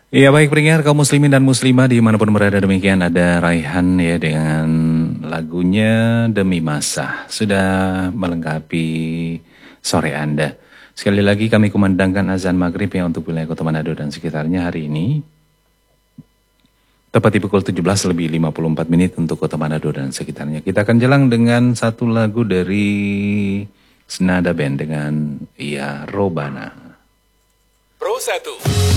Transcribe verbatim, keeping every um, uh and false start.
Iya baik pendengar kaum muslimin dan muslimah dimanapun berada, demikian ada Raihan ya dengan lagunya Demi Masa. Sudah melengkapi sore Anda. Sekali lagi kami kumandangkan azan maghrib ya untuk wilayah Kota Manado dan sekitarnya hari ini. Tepat di pukul tujuh belas lebih lima puluh empat menit untuk Kota Manado dan sekitarnya. Kita akan jalan dengan satu lagu dari Senada Band dengan Ya Robana. Pro satu.